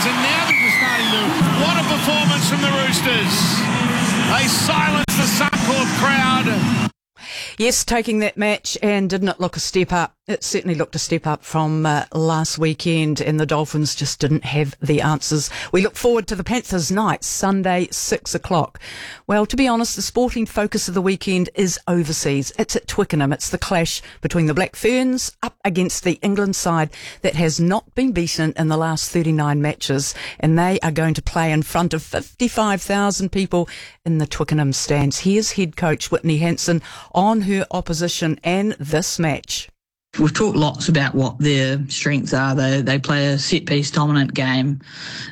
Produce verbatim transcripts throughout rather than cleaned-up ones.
fans, and now that we're starting to... What a performance from the Roosters. They silenced the Suncorp crowd. Yes, taking that match, and didn't it look a step up? It certainly looked a step up from uh, last weekend, and the Dolphins just didn't have the answers. We look forward to the Panthers night, Sunday, six o'clock. Well, to be honest, the sporting focus of the weekend is overseas. It's at Twickenham. It's the clash between the Black Ferns up against the England side that has not been beaten in the last thirty-nine matches, and they are going to play in front of fifty-five thousand people in the Twickenham stands. Here's head coach Whitney Hansen on her opposition and this match. We've talked lots about what their strengths are. They they play a set-piece dominant game.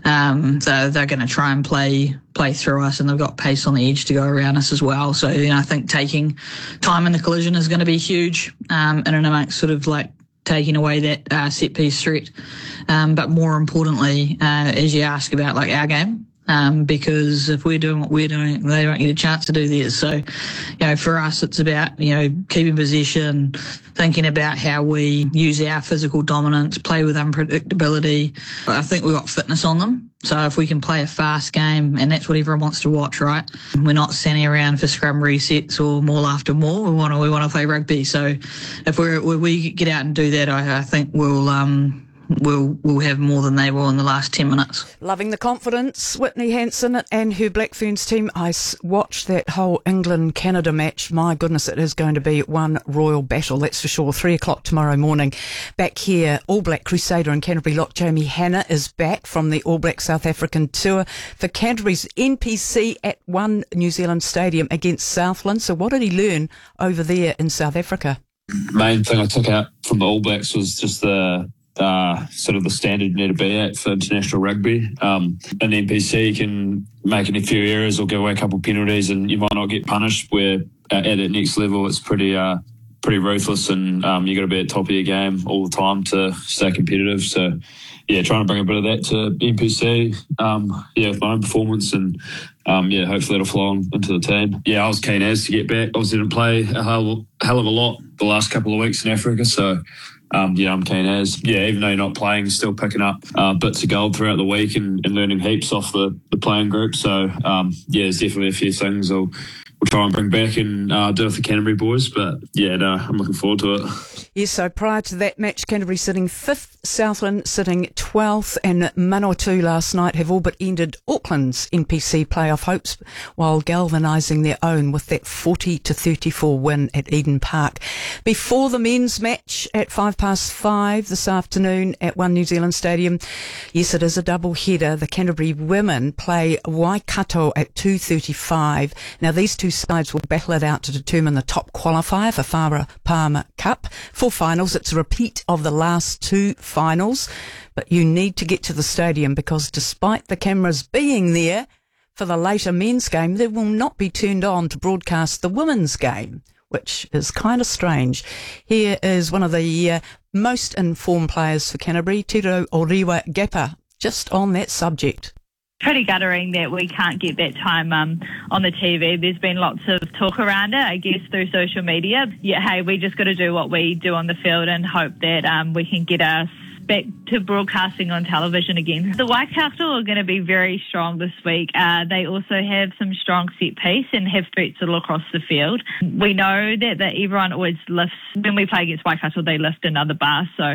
Um, so they're going to try and play play through us, and they've got pace on the edge to go around us as well. So, you know, I think taking time in the collision is going to be huge, um, in and amongst sort of like taking away that uh, set-piece threat. Um, but more importantly, uh, as you ask about like our game, Um, because if we're doing what we're doing, they don't get a chance to do theirs. So, you know, for us, it's about, you know, keeping possession, thinking about how we use our physical dominance, play with unpredictability. I think we've got fitness on them. So if we can play a fast game, and that's what everyone wants to watch, right? We're not standing around for scrum resets or maul after maul. We want to, we want to play rugby. So if we're, if we get out and do that, I, I think we'll, um, We'll, we'll have more than they will in the last ten minutes. Loving the confidence, Whitney Hansen and her Black Ferns team. I watched that whole England-Canada match. My goodness, it is going to be one royal battle, that's for sure. Three o'clock tomorrow morning. Back here, All Black Crusader in Canterbury Lock, Jamie Hanna is back from the All Black South African tour for Canterbury's N P C at One New Zealand Stadium against Southland. So what did he learn over there in South Africa? Main thing I took out from the All Blacks was just the Uh, sort of the standard you need to be at for international rugby. Um, in the N P C, you can make a few errors or give away a couple of penalties and you might not get punished, where at, at that next level it's pretty uh, pretty ruthless, and um, you got to be at the top of your game all the time to stay competitive. So, yeah, trying to bring a bit of that to N P C, um, yeah, with my own performance, and um, yeah, hopefully it'll flow on into the team. Yeah, I was keen as to get back. Obviously didn't play a hell, hell of a lot the last couple of weeks in Africa, so Um, yeah, I'm keen as. Yeah, even though you're not playing, still picking up uh, bits of gold throughout the week and, and learning heaps off the, the playing group. So, um, yeah, there's definitely a few things I'll, we'll try and bring back and uh, do with the Canterbury boys. But, yeah, no, I'm looking forward to it. Yes, so prior to that match, Canterbury sitting fifth, Southland sitting twelfth, and Manawatu last night have all but ended Auckland's N P C playoff hopes while galvanising their own with that forty to thirty-four win at Eden Park. Before the men's match at five past five this afternoon at One New Zealand Stadium, yes, it is a double header. The Canterbury women play Waikato at two thirty-five. Now, these two sides will battle it out to determine the top qualifier for Farah Palmer Cup. For finals, it's a repeat of the last two finals, but you need to get to the stadium because despite the cameras being there for the later men's game, they will not be turned on to broadcast the women's game, which is kind of strange. Here is one of the uh, most informed players for Canterbury, Tiro Oriwa Gapa, just on that subject. Pretty guttering that we can't get that time um, on the T V. There's been lots of talk around it, I guess, through social media. Yeah, hey, we just got to do what we do on the field and hope that um, we can get us back to broadcasting on television again. The Waikato are going to be very strong this week. Uh, they also have some strong set piece and have threats all across the field. We know that, that everyone always lifts, when we play against Waikato, they lift another bar, so...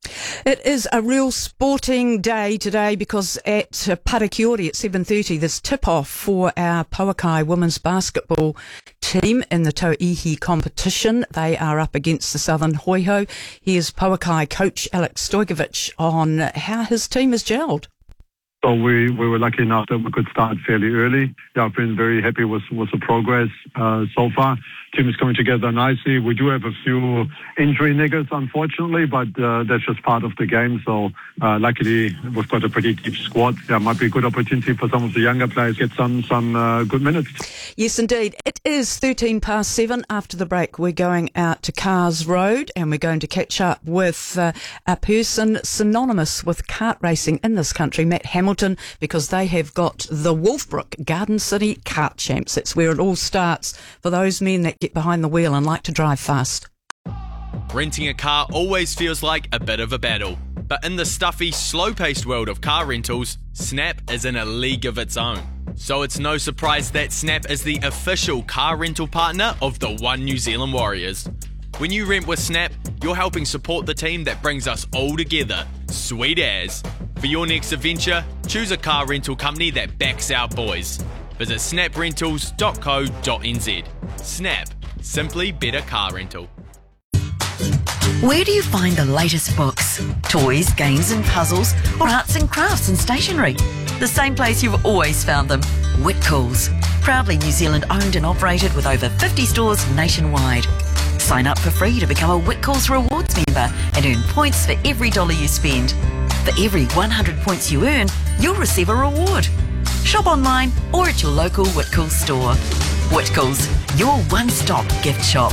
It is a real sporting day today because at Parakiori at seven thirty there's tip-off for our Pauakai women's basketball team in the Tauihi competition. They are up against the Southern Hoiho. Here's Pauakai coach Alex Stojkovic on how his team has gelled. So we, we were lucky enough that we could start fairly early. Yeah, I've been very happy with, with the progress uh, so far. Team is coming together nicely. We do have a few injury niggers, unfortunately, but uh, that's just part of the game. So uh, luckily, we've got a pretty deep squad. Yeah, might be a good opportunity for some of the younger players to get some some uh, good minutes. Yes, indeed. It is thirteen past seven. After the break, we're going out to Cars Road and we're going to catch up with uh, a person synonymous with kart racing in this country, Matt Hamilton, because they have got the Wolfbrook Garden City Kart Champs. That's where it all starts for those men that get behind the wheel and like to drive fast. Renting a car always feels like a bit of a battle. But in the stuffy, slow-paced world of car rentals, Snap is in a league of its own. So it's no surprise that Snap is the official car rental partner of the One New Zealand Warriors. When you rent with Snap, you're helping support the team that brings us all together. Sweet as. For your next adventure, choose a car rental company that backs our boys. Visit snap rentals dot co dot n z. Snap. Simply better car rental. Where do you find the latest books, toys, games and puzzles, or arts and crafts and stationery? The same place you've always found them, Whitcoulls. Proudly New Zealand owned and operated with over fifty stores nationwide. Sign up for free to become a Whitcoulls Rewards member and earn points for every dollar you spend. For every one hundred points you earn, you'll receive a reward. Shop online or at your local Whitcoulls store. Whitcoulls, your one-stop gift shop.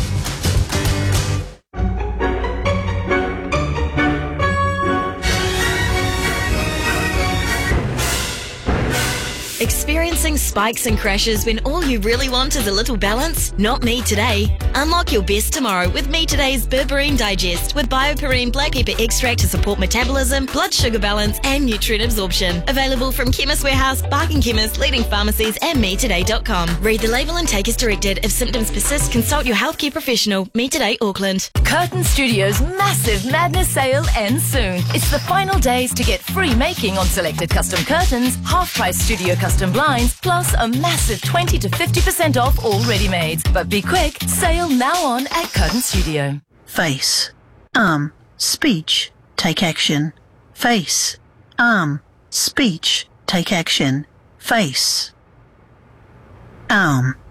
Experiencing spikes and crashes when all you really want is a little balance? Not me today. Unlock your best tomorrow with Me Today's Berberine Digest with Bioperine Black Pepper Extract to support metabolism, blood sugar balance and nutrient absorption. Available from Chemist Warehouse, Barking Chemist, leading pharmacies and me today dot com. Read the label and take as directed. If symptoms persist, consult your healthcare professional. Me Today Auckland. Curtain Studios' massive Madness sale ends soon. It's the final days to get free making on selected custom curtains, half-price studio custom blinds, plus a massive twenty to fifty percent off all ready-mades. But be quick, sale now on at Curtain Studio. Face, arm, speech, take action. Face, arm, speech, take action. Face, arm,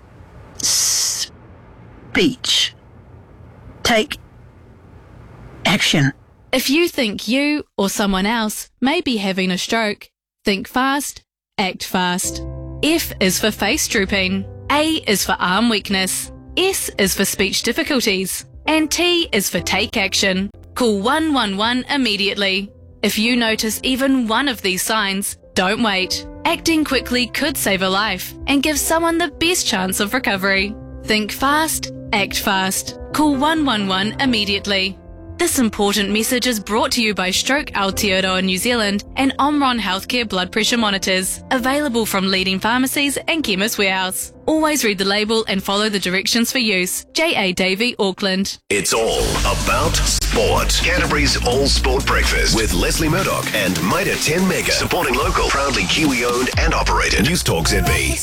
speech, take action. If you think you or someone else may be having a stroke, think fast, act fast. F is for face drooping. A is for arm weakness. S is for speech difficulties. And T is for take action. Call one one one immediately. If you notice even one of these signs, don't wait. Acting quickly could save a life and give someone the best chance of recovery. Think fast, act fast. Call one one one immediately. This important message is brought to you by Stroke Aotearoa New Zealand and Omron Healthcare Blood Pressure Monitors, available from leading pharmacies and Chemist Warehouse. Always read the label and follow the directions for use. J A Davey, Auckland. It's all about sport. Canterbury's All Sport Breakfast with Leslie Murdoch and Mitre ten Mega, supporting local, proudly Kiwi owned and operated. News Talk Z B.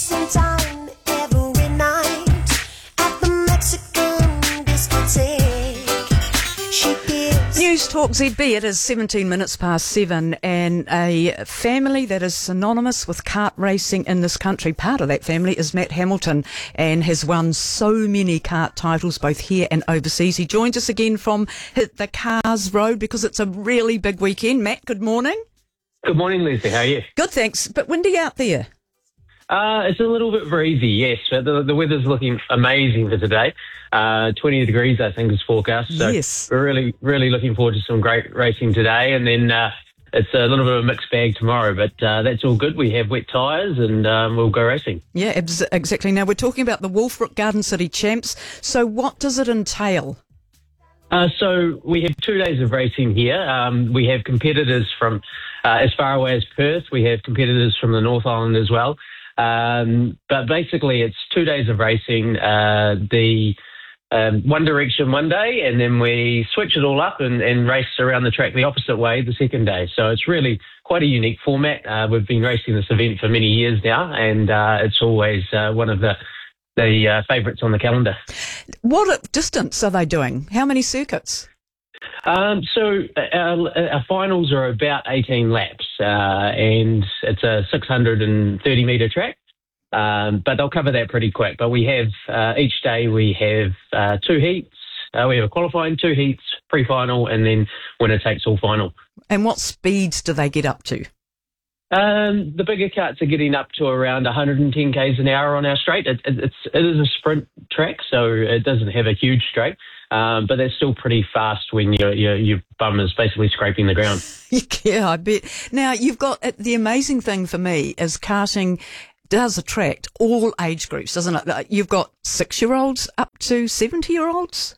News Talk Z B, it is seventeen minutes past seven, and a family that is synonymous with kart racing in this country, part of that family is Matt Hamilton, and has won so many kart titles both here and overseas. He joins us again from Hit the Cars Road because it's a really big weekend. Matt, good morning. Good morning, Leslie. How are you? Good, thanks. But windy out there. Uh, it's a little bit breezy, yes, but the, the weather's looking amazing for today. Uh, twenty degrees, I think, is forecast. So yes. We're really, really looking forward to some great racing today. And then uh, it's a little bit of a mixed bag tomorrow, but uh, that's all good. We have wet tyres and um, we'll go racing. Yeah, ex- exactly. Now, we're talking about the Wolfbrook Garden City Champs. So what does it entail? Uh, so we have two days of racing here. Um, we have competitors from uh, as far away as Perth. We have competitors from the North Island as well. Um, but basically, it's two days of racing. Uh, the um, one direction one day, and then we switch it all up and, and race around the track the opposite way the second day. So it's really quite a unique format. Uh, we've been racing this event for many years now, and uh, it's always uh, one of the the uh, favourites on the calendar. What distance are they doing? How many circuits? Um, so our, our finals are about eighteen laps, uh, and it's a six hundred thirty metre track. Um, but they'll cover that pretty quick. But we have, uh, each day we have uh, two heats. Uh, we have a qualifying, two heats, pre-final, and then winner takes all final. And what speeds do they get up to? Um, the bigger karts are getting up to around one hundred ten kays an hour on our straight. It, it, it's, it is a sprint track, so it doesn't have a huge straight. Um, but they're still pretty fast when your your your bum is basically scraping the ground. Yeah, I bet. Now, you've got, the amazing thing for me is karting does attract all age groups, doesn't it? You've got six-year-olds up to seventy-year-olds?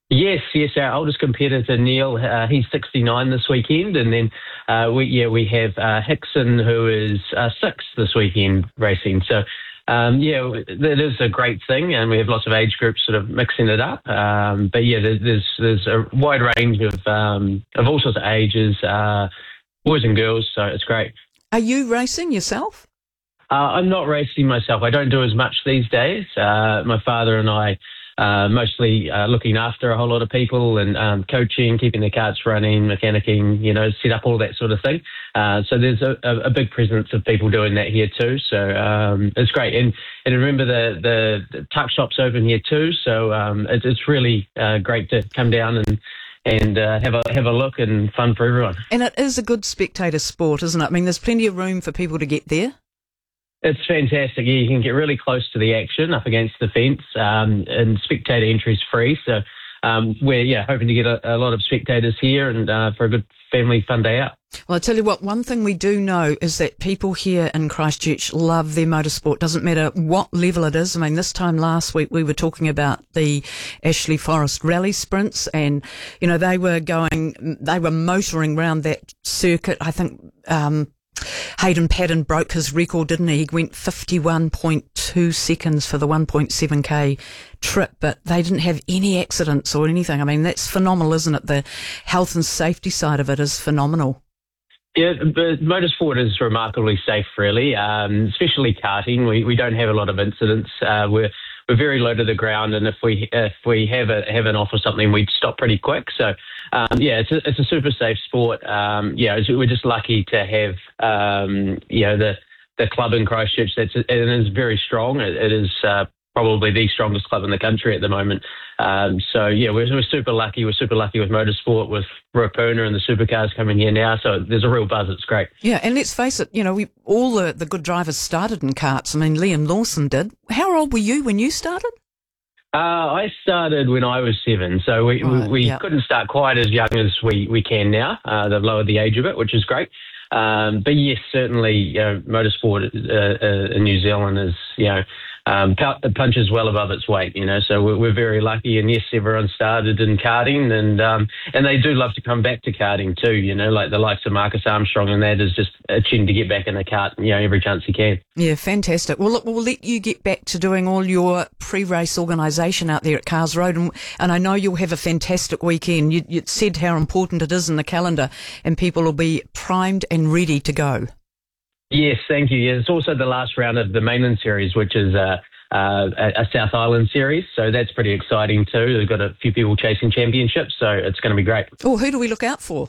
Yes, yes. Our oldest competitor, Neil, uh, he's sixty-nine this weekend, and then uh, we yeah we have uh, Hickson, who is uh, six this weekend racing. So um, yeah, that is a great thing, and we have lots of age groups sort of mixing it up. Um, but yeah, there's there's a wide range of um, of all sorts of ages, uh, boys and girls. So it's great. Are you racing yourself? Uh, I'm not racing myself. I don't do as much these days. Uh, my father and I. Uh, mostly uh, looking after a whole lot of people and um, coaching, keeping the carts running, mechanicking, you know, set up all that sort of thing. Uh, so there's a, a big presence of people doing that here too. So um, it's great. And, and remember the, the, the tuck shop's open here too. So um, it, it's really uh, great to come down and and uh, have a have a look and fun for everyone. And it is a good spectator sport, isn't it? I mean, there's plenty of room for people to get there. It's fantastic. Yeah, you can get really close to the action up against the fence, um, and spectator entry is free. So um, we're yeah hoping to get a, a lot of spectators here and uh, for a good family fun day out. Well, I tell you what, one thing we do know is that people here in Christchurch love their motorsport. Doesn't matter what level it is. I mean, this time last week we were talking about the Ashley Forest Rally Sprints, and you know they were going, they were motoring around that circuit. I think. Um, Hayden Paddon broke his record, didn't he? He went fifty-one point two seconds for the one point seven K trip, but they didn't have any accidents or anything. I mean, that's phenomenal, isn't it? The health and safety side of it is phenomenal. Yeah, but motorsport is remarkably safe, really, um, especially karting. We we don't have a lot of incidents. Uh, we're we're very low to the ground, and if we if we have a have an off or something, we stop pretty quick. So. Um, yeah, it's a, it's a super safe sport. Um, yeah, we're just lucky to have, um, you know, the, the club in Christchurch that's it is very strong. It, it is uh, probably the strongest club in the country at the moment. Um, so yeah, we're, we're super lucky. We're super lucky with motorsport, with Rapuna and the supercars coming here now. So there's a real buzz. It's great. Yeah, and let's face it, you know, we all the, the good drivers started in karts. I mean, Liam Lawson did. How old were you when you started? Uh, I started when I was seven, so we, right, we, we yeah. couldn't start quite as young as we, we can now. Uh, they've lowered the age of it, which is great. Um, but yes, certainly, you know, motorsport uh, uh, in New Zealand is, you know, um, punches well above its weight, you know, so we're, we're very lucky. And yes, everyone started in karting, and um, and they do love to come back to karting too, you know, like the likes of Marcus Armstrong, and that is just itching to get back in the kart, you know, every chance he can. Yeah, fantastic. Well, look, we'll let you get back to doing all your pre-race organisation out there at Cars Road, and, and I know you'll have a fantastic weekend. You, you said how important it is in the calendar, and people will be primed and ready to go. Yes, thank you. Yeah, it's also the last round of the Mainland Series, which is uh, uh, a South Island series, so that's pretty exciting too. They've got a few people chasing championships, so it's going to be great. Oh, who do we look out for?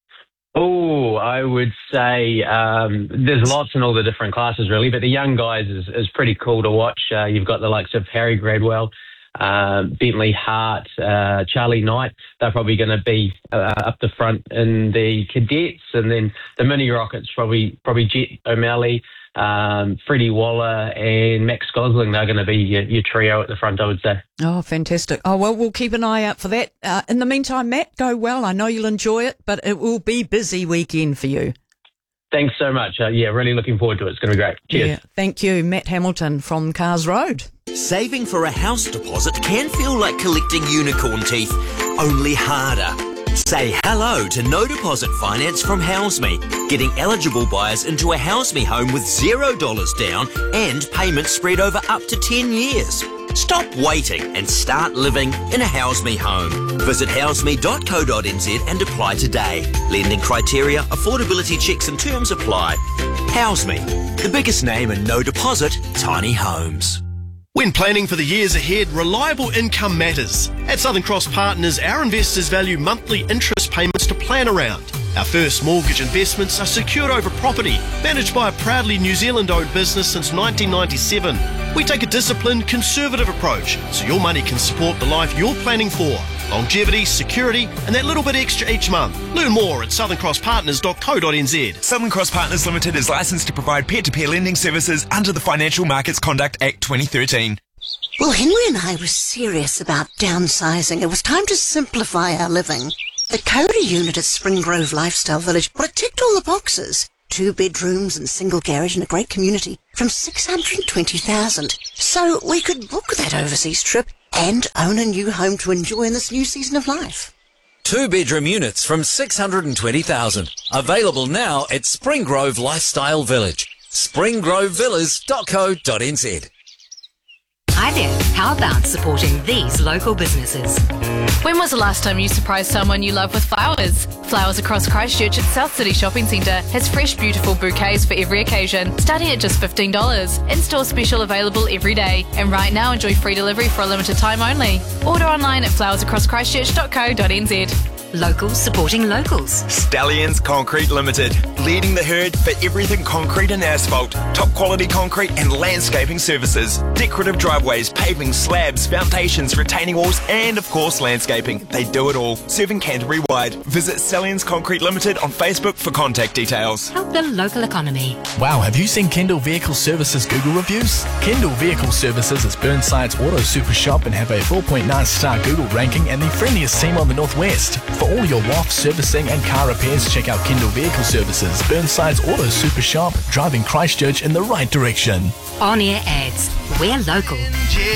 Oh, I would say um, there's lots in all the different classes, really, but the young guys is, is pretty cool to watch. Uh, you've got the likes of Harry Gradwell, uh, Bentley Hart, uh, Charlie Knight. They're probably going to be uh, up the front in the cadets, and then the mini rockets, probably probably Jet O'Malley, um, Freddie Waller, and Max Gosling. They're going to be your, your trio at the front, I would say. Oh, fantastic. Oh, well, we'll keep an eye out for that. Uh, in the meantime, Matt, go well. I know you'll enjoy it, but it will be busy weekend for you. Thanks so much. Uh, yeah, really looking forward to it. It's going to be great. Cheers. Yeah, thank you, Matt Hamilton from Cars Road. Saving for a house deposit can feel like collecting unicorn teeth, only harder. Say hello to no deposit finance from HouseMe, getting eligible buyers into a HouseMe home with zero dollars down and payments spread over up to ten years. Stop waiting and start living in a HouseMe home. Visit houseme dot co dot n z and apply today. Lending criteria, affordability checks and terms apply. HouseMe, the biggest name in no deposit tiny homes. When planning for the years ahead, reliable income matters. At Southern Cross Partners, our investors value monthly interest payments to plan around. Our first mortgage investments are secured over property, managed by a proudly New Zealand-owned business since nineteen ninety-seven. We take a disciplined, conservative approach, so your money can support the life you're planning for. Longevity, security, and that little bit extra each month. Learn more at southern cross partners dot co dot n z. Southern Cross Partners Limited is licensed to provide peer-to-peer lending services under the Financial Markets Conduct Act twenty thirteen. Well, Henry and I were serious about downsizing. It was time to simplify our living. The Cody unit at Spring Grove Lifestyle Village, well, it ticked all the boxes. Two bedrooms and single garage and a great community from six hundred twenty thousand. So we could book that overseas trip and own a new home to enjoy in this new season of life. Two-bedroom units from six hundred twenty thousand dollars. Available now at Spring Grove Lifestyle Village. spring grove villas dot co dot n z. Hi there, how about supporting these local businesses? When was the last time you surprised someone you love with flowers? Flowers Across Christchurch at South City Shopping Centre has fresh, beautiful bouquets for every occasion, starting at just fifteen dollars. In-store special available every day. And right now, enjoy free delivery for a limited time only. Order online at flowers across christchurch dot co dot n z. Locals supporting locals. Stallions Concrete Limited, leading the herd for everything concrete and asphalt, top quality concrete and landscaping services, decorative driveways, paving, slabs, foundations, retaining walls, and of course landscaping. They do it all, serving Canterbury wide. Visit Stallions Concrete Limited on Facebook for contact details. Help the local economy. Wow, have you seen Kendall Vehicle Services Google reviews? Kendall Vehicle Services is Burnside's auto super shop and have a four point nine star Google ranking and the friendliest team on the Northwest. For all your W A F servicing and car repairs, check out Kendall Vehicle Services, Burnside's auto super shop, driving Christchurch in the right direction. On-air ads. We're local.